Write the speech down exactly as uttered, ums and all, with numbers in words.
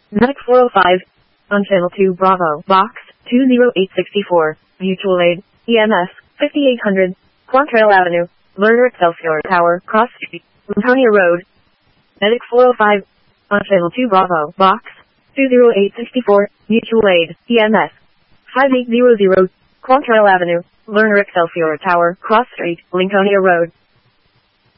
Medic four oh five. On channel two Bravo, box two oh eight six four, mutual aid, E M S, fifty-eight hundred, Quantrail Avenue, Lerner Excelsior Tower, Cross Street, Lintonia Road. Medic four oh five. On channel two Bravo, box two oh eight six four, mutual aid, E M S, five eight zero zero, Quantrail Avenue, Lerner Excelsior Tower, Cross Street, Lintonia Road.